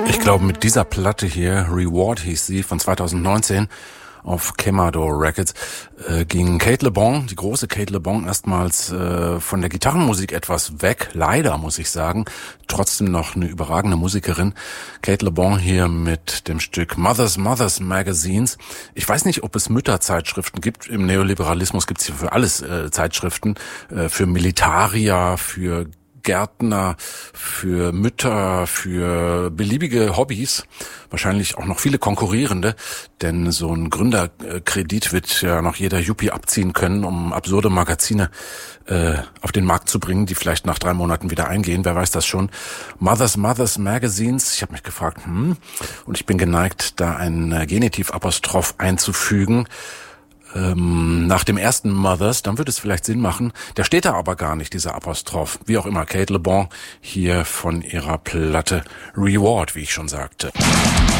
Ich glaube, mit dieser Platte hier, Reward hieß sie, von 2019 auf Kemador Records, ging Cate Le Bon, die große Cate Le Bon, erstmals von der Gitarrenmusik etwas weg. Leider, muss ich sagen. Trotzdem noch eine überragende Musikerin. Cate Le Bon hier mit dem Stück Mothers Magazines. Ich weiß nicht, ob es Mütterzeitschriften gibt. Im Neoliberalismus gibt es hier für alles Zeitschriften. Für Militarier, für Gärtner, für Mütter, für beliebige Hobbys, wahrscheinlich auch noch viele konkurrierende, denn so ein Gründerkredit wird ja noch jeder Yuppie abziehen können, um absurde Magazine auf den Markt zu bringen, die vielleicht nach 3 Monaten wieder eingehen, wer weiß das schon. Mothers Magazines, ich habe mich gefragt, und ich bin geneigt, da ein Genitivapostroph einzufügen, nach dem ersten Mothers, dann würde es vielleicht Sinn machen. Der steht da aber gar nicht, dieser Apostroph. Wie auch immer, Cate Le Bon hier von ihrer Platte Reward, wie ich schon sagte.